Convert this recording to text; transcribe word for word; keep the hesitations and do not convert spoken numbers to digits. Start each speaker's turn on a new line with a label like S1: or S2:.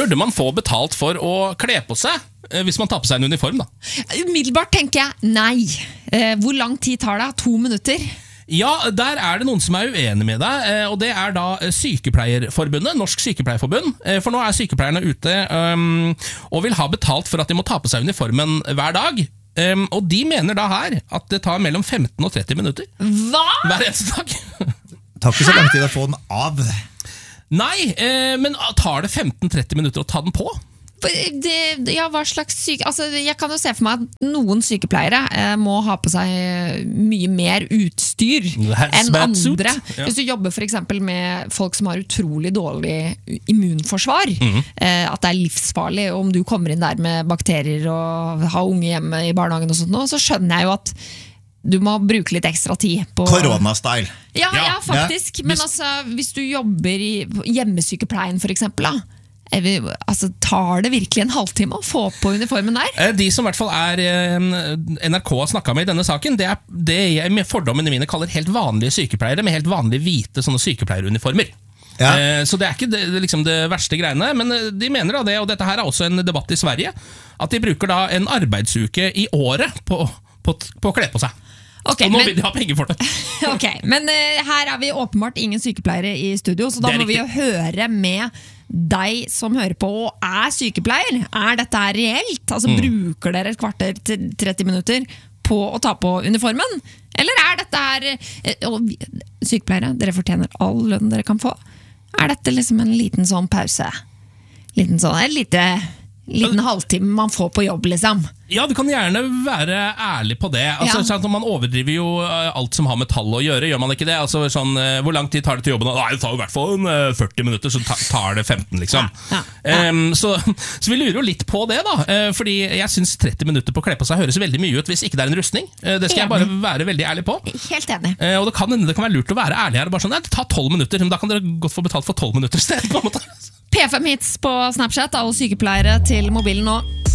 S1: Burde man få betalt for å kle på seg hvis man tar på seg en uniform da?
S2: Umiddelbart tenker jeg nei. Hvor lang tid tar det? To minutter?
S1: Ja, der er det noen som er uenig med deg, og det er da Sykepleierforbundet, Norsk Sykepleierforbund, for nå er sykepleierne ute um, og vil ha betalt for at de må ta på seg uniformen hver dag, um, og de mener da her at det tar mellom femten og tretti minutter.
S2: Hva?
S1: Hver eneste dag.
S3: Det tar ikke så lang tid å få den av.
S1: Nei, eh, men tar det femten til tretti minutter å ta den på?
S2: Det, ja, hva slags syke... Altså, jeg kan jo se for meg at noen sykepleiere eh, må ha på seg mye mer utstyr enn andre. Ja. Hvis du jobber for eksempel med folk som har utrolig dårlig immunforsvar, mm. eh, at det er livsfarlig om du kommer inn der med bakterier og har unge hjemme i barnehagen og sånt nå, så skjønner jeg jo at du må bruke litt ekstra tid på...
S3: Korona-style.
S2: Ja, ja, faktisk. Men altså, hvis du jobber i hjemmesykepleien for eksempel da, altså, tar det virkelig en halvtime å få på uniformen der?
S1: De som i hvert fall er N R K har snakket med i denne saken, det er det jeg med fordommene mine kaller helt vanlige sykepleiere med helt vanlige hvite sånne sykepleieruniformer. Ja. Så det er ikke det, liksom det verste greiene, men de mener da det, og dette her er også en debatt i Sverige, at de bruker da en arbeidsuke i året på, på, på å kle på seg.
S2: Okay,
S1: og nå
S2: men,
S1: vil de ha penger for det.
S2: Ok, men uh, her er vi åpenbart ingen sykepleiere i studio, så da må vi jo høre med deg som hører på og er sykepleier. Er dette her reelt? Altså mm. Bruker dere et kvarter til tretti minutter på å ta på uniformen? Eller er dette her uh, sykepleiere, dere fortjener all lønn dere kan få. Er dette liksom en liten sånn pause? Liten sånn, en lite, liten halvtime man får på jobb liksom?
S1: Ja, du kan gjerne være ærlig på det. Altså, ja. sånn, man overdriver jo alt som har med tall å gjøre, gjør man ikke det? Altså, sånn, hvor lang tid tar det til jobben? Nei, det tar jo i hvert fall førti minutter, så tar det femten liksom. Ja. Ja. Ja. Um, så, så vi lurer jo litt på det da, fordi jeg synes tretti minutter på å kle på seg høres veldig mye ut hvis ikke det er en rustning. Det skal enig. Jeg bare være veldig ærlig på.
S2: Helt enig.
S1: Og det kan, det kan være lurt å være ærlig her, bare sånn, nei, det tar tolv minutter, men da kan dere godt få betalt for tolv minutter i stedet på en måte.
S2: P fem Hits på Snapchat, alle sykepleiere til mobilen nå.